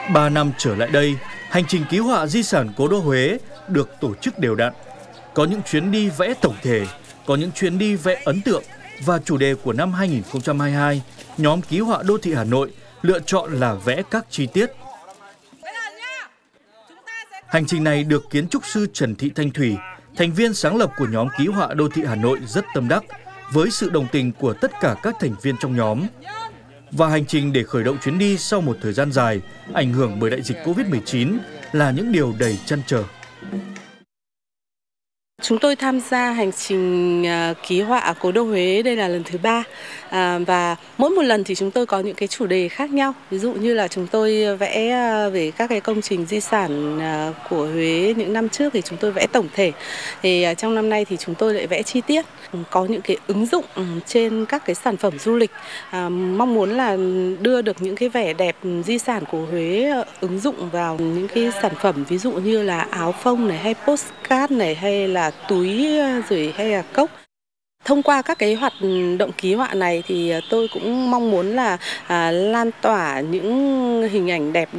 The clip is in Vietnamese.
3 năm trở lại đây, hành trình ký họa di sản cố đô Huế được tổ chức đều đặn. Có những chuyến đi vẽ tổng thể, có những chuyến đi vẽ ấn tượng và chủ đề của năm 2022, nhóm ký họa đô thị Hà Nội lựa chọn là vẽ các chi tiết. Hành trình này được kiến trúc sư Trần Thị Thanh Thủy, thành viên sáng lập của nhóm ký họa đô thị Hà Nội rất tâm đắc với sự đồng tình của tất cả các thành viên trong nhóm. Và hành trình để khởi động chuyến đi sau một thời gian dài ảnh hưởng bởi đại dịch Covid-19 là những điều đầy trăn trở. Chúng tôi tham gia hành trình ký họa cố đô Huế đây là lần thứ 3 và mỗi một lần thì chúng tôi có những cái chủ đề khác nhau. Ví dụ như là chúng tôi vẽ về các cái công trình di sản của Huế những năm trước thì chúng tôi vẽ tổng thể. Thì trong năm nay thì chúng tôi lại vẽ chi tiết, có những cái ứng dụng trên các cái sản phẩm du lịch. Mong muốn là đưa được những cái vẻ đẹp di sản của Huế ứng dụng vào những cái sản phẩm ví dụ như là áo phông này hay postcard này hay là túi rồi hay là cốc. Thông qua các cái hoạt động ký họa này thì tôi cũng mong muốn là lan tỏa những hình ảnh đẹp